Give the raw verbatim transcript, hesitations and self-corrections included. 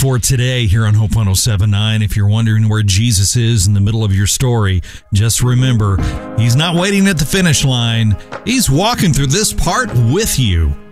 for today here on Hope one oh seven point nine. If you're wondering where Jesus is in the middle of your story, just remember, he's not waiting at the finish line. He's walking through this part with you.